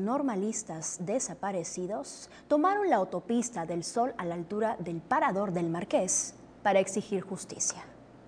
normalistas desaparecidos tomaron la autopista del Sol a la altura del Parador del Marqués para exigir justicia.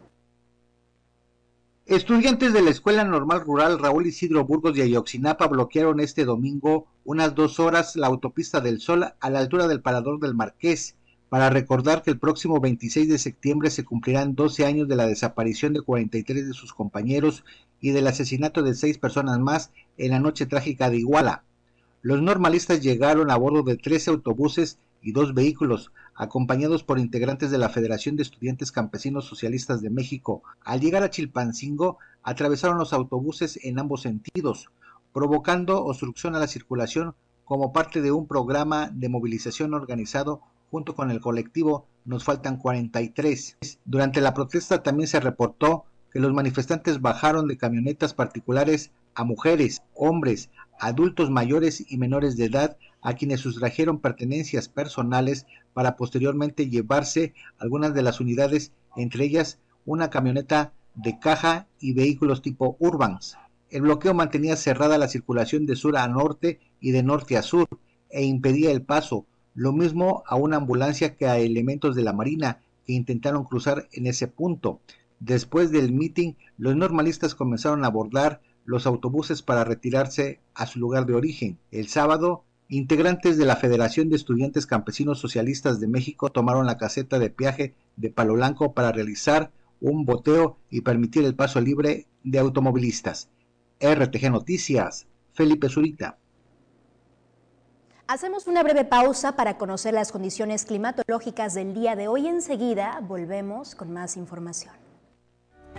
Estudiantes de la Escuela Normal Rural Raúl Isidro Burgos de Ayotzinapa bloquearon este domingo unas 2 horas la autopista del Sol a la altura del Parador del Marqués para recordar que el próximo 26 de septiembre se cumplirán 12 años de la desaparición de 43 de sus compañeros y del asesinato de 6 personas más en la noche trágica de Iguala. Los normalistas llegaron a bordo de 13 autobuses y 2 vehículos, acompañados por integrantes de la Federación de Estudiantes Campesinos Socialistas de México. Al llegar a Chilpancingo, atravesaron los autobuses en ambos sentidos, provocando obstrucción a la circulación como parte de un programa de movilización organizado junto con el colectivo Nos Faltan 43. Durante la protesta también se reportó que los manifestantes bajaron de camionetas particulares a mujeres, hombres, adultos mayores y menores de edad, a quienes sustrajeron pertenencias personales para posteriormente llevarse algunas de las unidades, entre ellas una camioneta de caja y vehículos tipo Urbans. El bloqueo mantenía cerrada la circulación de sur a norte y de norte a sur e impedía el paso, lo mismo a una ambulancia que a elementos de la Marina que intentaron cruzar en ese punto. Después del mitin, los normalistas comenzaron a abordar los autobuses para retirarse a su lugar de origen. El sábado, integrantes de la Federación de Estudiantes Campesinos Socialistas de México tomaron la caseta de peaje de Palo Blanco para realizar un boteo y permitir el paso libre de automovilistas. RTG Noticias, Felipe Zurita. Hacemos una breve pausa para conocer las condiciones climatológicas del día de hoy. Enseguida volvemos con más información.